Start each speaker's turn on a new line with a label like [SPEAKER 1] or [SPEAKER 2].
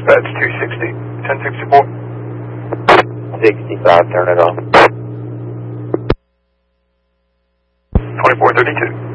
[SPEAKER 1] Dispatch 260, 1064.
[SPEAKER 2] 65, turn it off.
[SPEAKER 1] 2432.